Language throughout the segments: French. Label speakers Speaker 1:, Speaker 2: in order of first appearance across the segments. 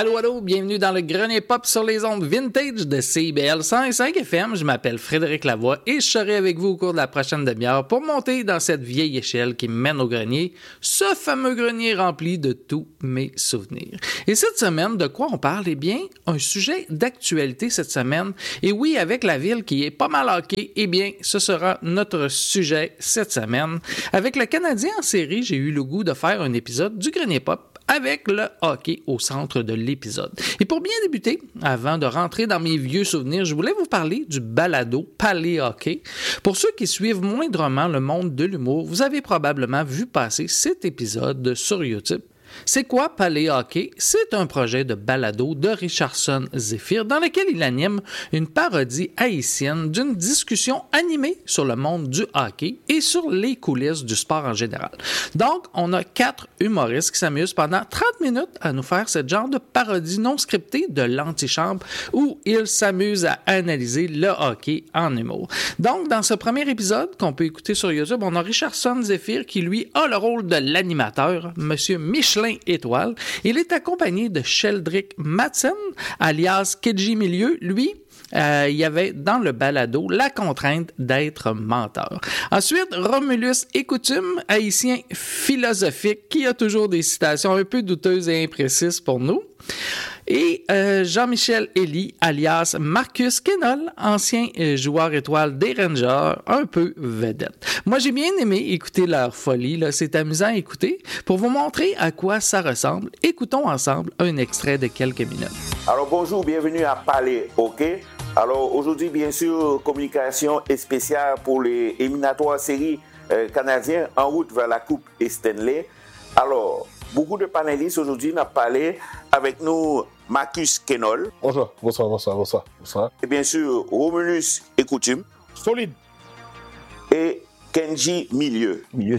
Speaker 1: Allô, allô, bienvenue dans le Grenier Pop sur les ondes vintage de CIBL 105 FM. Je m'appelle Frédéric Lavoie et je serai avec vous au cours de la prochaine demi-heure pour monter dans cette vieille échelle qui mène au grenier, ce fameux grenier rempli de tous mes souvenirs. Et cette semaine, de quoi on parle? Eh bien, un sujet d'actualité cette semaine. Et oui, avec la ville qui est pas mal hockey, eh bien, ce sera notre sujet cette semaine. Avec le Canadien en série, j'ai eu le goût de faire un épisode du Grenier Pop avec le hockey au centre de l'épisode. Et pour bien débuter, avant de rentrer dans mes vieux souvenirs, je voulais vous parler du balado Palais Hockey. Pour ceux qui suivent moindrement le monde de l'humour, vous avez probablement vu passer cet épisode sur YouTube. C'est quoi Palais Hockey? C'est un projet de balado de Richardson Zephyr dans lequel il anime une parodie haïtienne d'une discussion animée sur le monde du hockey et sur les coulisses du sport en général. Donc, on a 4 humoristes qui s'amusent pendant 30 minutes à nous faire ce genre de parodie non scriptée de l'antichambre où ils s'amusent à analyser le hockey en humour. Donc, dans ce premier épisode qu'on peut écouter sur YouTube, on a Richardson Zephyr qui, lui, a le rôle de l'animateur, Monsieur Michelin Étoile. Il est accompagné de Sheldrick Madsen, alias Kedji Milieu. Lui, il y avait dans le balado la contrainte d'être menteur. Ensuite, Romulus et Coutume, haïtien philosophique, qui a toujours des citations un peu douteuses et imprécises pour nous. Et Jean-Michel Elie, alias Marcus Kennel, ancien joueur étoile des Rangers, un peu vedette. Moi, j'ai bien aimé écouter leur folie, là. C'est amusant à écouter. Pour vous montrer à quoi ça ressemble, écoutons ensemble un extrait de quelques minutes.
Speaker 2: Alors bonjour, bienvenue à Palais Hockey. Alors aujourd'hui, bien sûr, communication spéciale pour les éliminatoires séries canadiens en route vers la Coupe Stanley. Alors, beaucoup de panélistes aujourd'hui n'ont parlé avec nous Marcus Kennel.
Speaker 3: Bonsoir.
Speaker 2: Et bien sûr, Romulus et Coutume.
Speaker 3: Solide.
Speaker 2: Et Kenji Milieu.
Speaker 4: Milieu.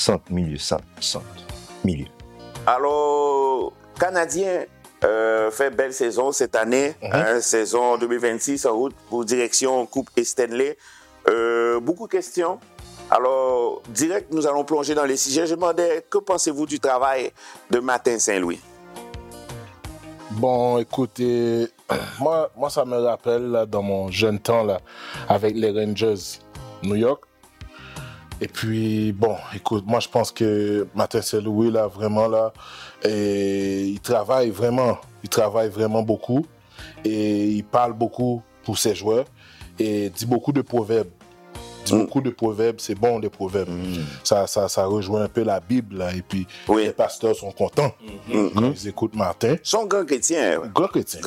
Speaker 2: Alors, Canadien fait belle saison cette année, saison 2026 en route pour direction Coupe Stanley. Beaucoup de questions. Alors, direct, nous allons plonger dans les sujets. Je demandais, que pensez-vous du travail de Martin Saint-Louis?
Speaker 3: Bon, écoutez, moi ça me rappelle là, dans mon jeune temps là, avec les Rangers New York. Et puis, bon, écoute, moi je pense que Martin Saint-Louis là, vraiment là, il travaille vraiment beaucoup et il parle beaucoup pour ses joueurs et dit beaucoup de proverbes. Beaucoup de proverbes, c'est bon des proverbbes. Ça rejoint un peu la Bible là, et puis les pasteurs sont contents quand ils écoutent Martin.
Speaker 2: Son grand chrétien.
Speaker 3: Grand chrétien.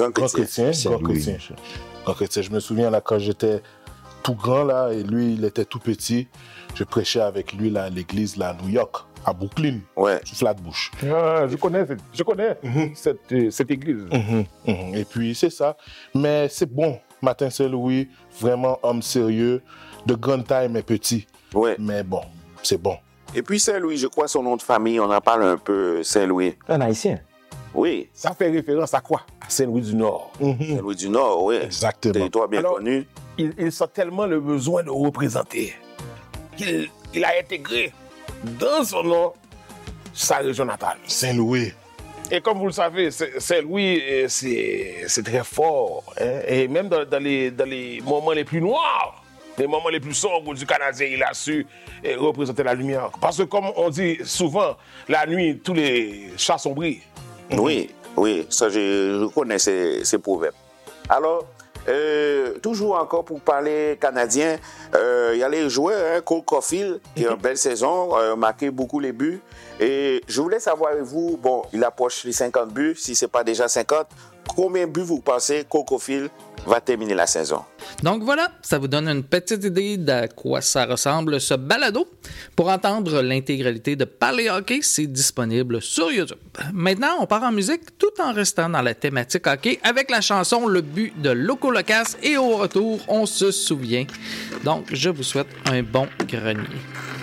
Speaker 3: Je me souviens là quand j'étais tout grand là et lui il était tout petit, je prêchais avec lui là à l'église là à New York, à Brooklyn, sur Flatbush.
Speaker 5: Ah, je connais cette église.
Speaker 3: Et puis c'est ça, mais c'est bon. Martin Saint-Louis, vraiment homme sérieux, de grande taille mais petit.
Speaker 2: Ouais.
Speaker 3: Mais bon, c'est bon.
Speaker 2: Et puis Saint-Louis, je crois son nom de famille, on en parle un peu, Saint-Louis.
Speaker 4: Un haïtien.
Speaker 2: Oui.
Speaker 5: Ça fait référence à quoi? À Saint-Louis du Nord.
Speaker 2: Saint-Louis du Nord, oui.
Speaker 3: Exactement.
Speaker 2: Territoire bien connu.
Speaker 5: Il sent tellement le besoin de représenter qu'il a intégré dans son nom sa région natale.
Speaker 3: Saint-Louis.
Speaker 5: Et comme vous le savez, Saint-Louis, c'est très fort. Hein? Et même dans les moments les plus noirs, les moments les plus sombres du Canadien, il a su représenter la lumière. Parce que comme on dit souvent, la nuit, tous les chats sont brillés.
Speaker 2: Oui, ça je connais ces proverbes. Alors, toujours encore pour parler canadien, il y a les joueurs, Cole Caulfield, qui a une belle saison, marqué beaucoup les buts. Et je voulais savoir avec vous, bon, il approche les 50 buts, si ce n'est pas déjà 50, combien de buts vous pensez Cole Caulfield va terminer la saison?
Speaker 1: Donc voilà, ça vous donne une petite idée de quoi ça ressemble ce balado. Pour entendre l'intégralité de Palais Hockey, c'est disponible sur YouTube. Maintenant, on part en musique tout en restant dans la thématique hockey avec la chanson Le but de Loco Locas et au retour, on se souvient. Donc, je vous souhaite un bon grenier.